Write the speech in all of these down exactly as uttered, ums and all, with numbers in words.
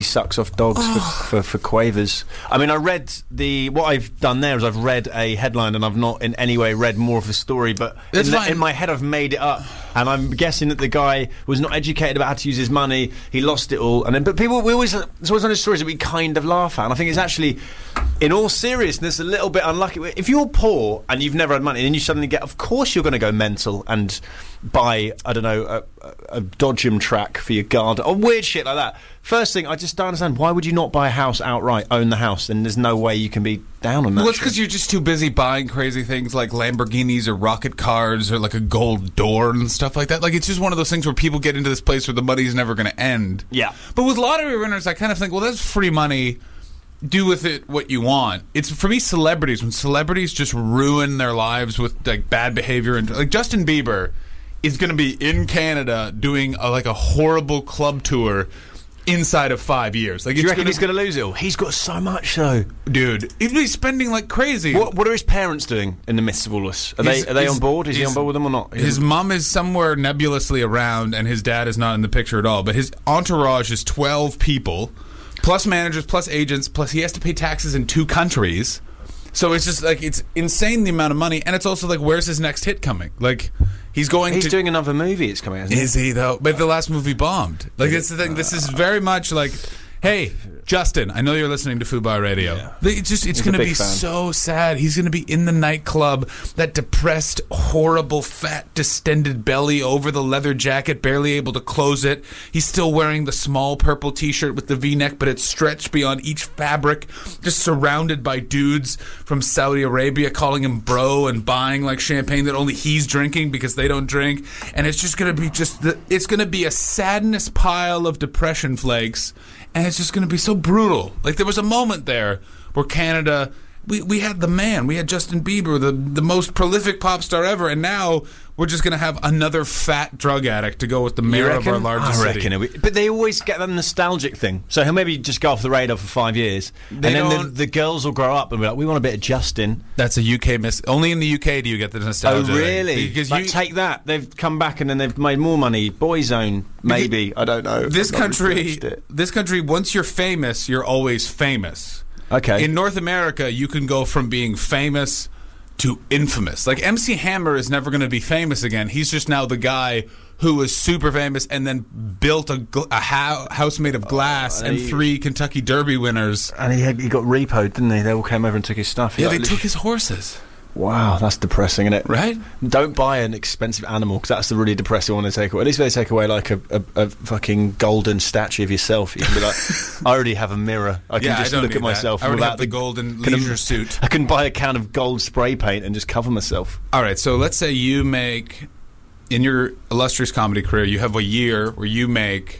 sucks off dogs oh. for, for, for quavers. I mean, I read the... What I've done there is I've read a headline and I've not in any way read more of the story, but in, the, in my head I've made it up. And I'm guessing that the guy was not educated about how to use his money. He lost it all. And then, but people, we always... It's always one of those stories that we kind of laugh at. And I think it's actually, in all seriousness, a little bit unlucky. If you're poor and you've never had money and you suddenly get... Of course you're going to go mental and buy, I don't know, a, a, a Dodgem track for your garden or weird shit like that. First thing, I just don't understand. Why would you not buy a house outright, own the house, and there's no way you can be down on that? Well, it's because you're just too busy buying crazy things like Lamborghinis or rocket cars or like a gold door and stuff like that. Like, it's just one of those things where people get into this place where the money's never going to end. Yeah. But with lottery winners, I kind of think, well, that's free money. Do with it what you want. It's, for me, celebrities. When celebrities just ruin their lives with like bad behavior, and like Justin Bieber is going to be in Canada doing a, like a horrible club tour inside of five years. Like, do you reckon gonna, he's going to lose it all? He's got so much, though. Dude, he's spending like crazy. What, what are his parents doing in the midst of all this? Are his, they are they his, on board? Is his, he on board with them or not? Is his it? mom is somewhere nebulously around, and his dad is not in the picture at all. But his entourage is twelve people, plus managers, plus agents, plus he has to pay taxes in two countries. So it's just like, it's insane the amount of money, and it's also like, where's his next hit coming? Like, he's going he's to... He's doing another movie, it's coming out, isn't Is he, though? But the last movie bombed. Like, it's the thing, this is very much like, hey, Justin, I know you're listening to Fubar Radio. Yeah. It's just, it's going to be fan. so sad. He's going to be in the nightclub, that depressed, horrible, fat, distended belly over the leather jacket, barely able to close it. He's still wearing the small purple t-shirt with the V-neck, but it's stretched beyond each fabric, just surrounded by dudes from Saudi Arabia calling him bro and buying like champagne that only he's drinking because they don't drink. And it's just going to be just, the, it's going to be a sadness pile of depression flakes. And it's just going to be so brutal. Like, there was a moment there where Canada, we, we had the man, we had Justin Bieber, the, the most prolific pop star ever, and now we're just going to have another fat drug addict to go with the mayor of our largest I reckon city. It, but they always get that nostalgic thing. So he'll maybe just go off the radar for five years, they and then the, the girls will grow up and be like, we want a bit of Justin. That's a U K miss. Only in the U K do you get the nostalgia. Oh, really? Thing. Because like, you take that. They've come back and then they've made more money. Boyzone, maybe. I don't know. This country, this country, once you're famous, you're always famous. Okay. In North America, you can go from being famous to infamous. Like, M C Hammer is never going to be famous again. He's just now the guy who was super famous and then built a, gl- a ho- house made of glass oh, and, and he, three Kentucky Derby winners. And he had, he got repoed, didn't he? They all came over and took his stuff. He yeah, like, they took his horses. Wow, that's depressing, isn't it? Right? Don't buy an expensive animal, because that's the really depressing one to take away. At least if they take away like a, a, a fucking golden statue of yourself, you can be like, I already have a mirror. I can yeah, just I look at myself. I already without have the, the golden leisure I, suit. I can buy a can of gold spray paint and just cover myself. All right, so let's say you make, in your illustrious comedy career, you have a year where you make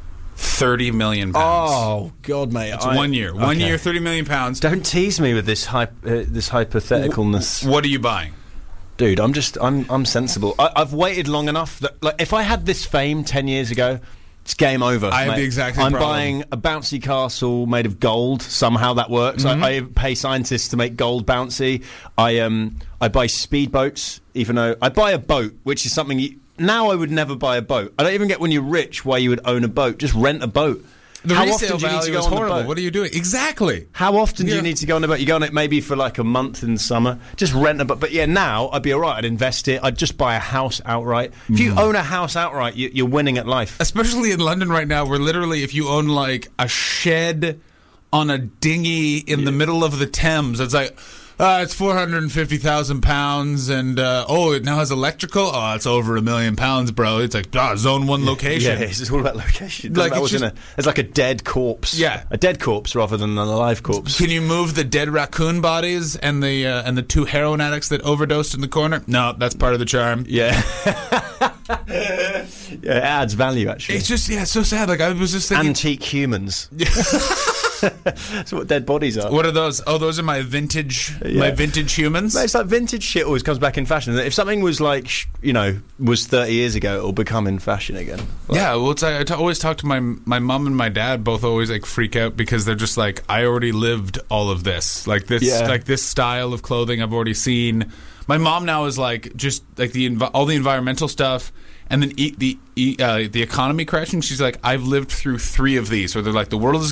thirty million pounds. Oh, God, mate. It's I, one year. One okay. year, thirty million pounds. Don't tease me with this, hype, uh, this hypotheticalness. What are you buying? Dude, I'm just, I'm I'm sensible. I, I've waited long enough that, like, if I had this fame ten years ago, it's game over. I have mate. the exact same I'm problem. buying a bouncy castle made of gold. Somehow that works. Mm-hmm. I, I pay scientists to make gold bouncy. I um I buy speedboats, even though I buy a boat, which is something you, now I would never buy a boat. I don't even get when you're rich why you would own a boat. Just rent a boat. The How resale often do you need to value go is on the horrible. boat? What are you doing? Exactly. How often do Yeah. you need to go on a boat? You go on it maybe for like a month in the summer. Just rent a boat. But yeah, now I'd be all right. I'd invest it. I'd just buy a house outright. If you Mm. own a house outright, you, you're winning at life. Especially in London right now, where literally if you own like a shed on a dinghy in yeah. the middle of the Thames, it's like, uh, it's four hundred fifty thousand pounds, and uh, oh, it now has electrical. Oh, it's over a million pounds, bro. It's like ah, zone one location. Yeah, it's just all about location. Like, that it's, was just, in a, it's like a dead corpse. Yeah, a dead corpse rather than an alive corpse. Can you move the dead raccoon bodies and the uh, and the two heroin addicts that overdosed in the corner? No, that's part of the charm. Yeah. Yeah, it adds value, actually. It's just, yeah, it's so sad. Like, I was just thinking, antique humans. That's what dead bodies are. What are those? Oh, those are my vintage, yeah. my vintage humans. It's like vintage shit always comes back in fashion. If something was like, you know, was thirty years ago, it'll become in fashion again. Like, yeah, well, it's, I, I t- always talk to my my mom and my dad. Both always like freak out because they're just like, I already lived all of this. Like this, yeah. like this style of clothing I've already seen. My mom now is like just like the env- all the environmental stuff. And then e- the e- uh, the economy crashing. She's like, I've lived through three of these. Where they're like, the world is